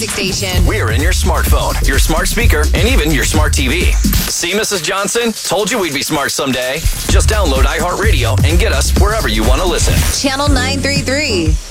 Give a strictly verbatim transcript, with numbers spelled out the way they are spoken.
station. We're in your smartphone, your smart speaker, and even your smart T V. See, Missus Johnson? Told you we'd be smart someday. Just download iHeartRadio and get us wherever you want to listen. Channel nine three three.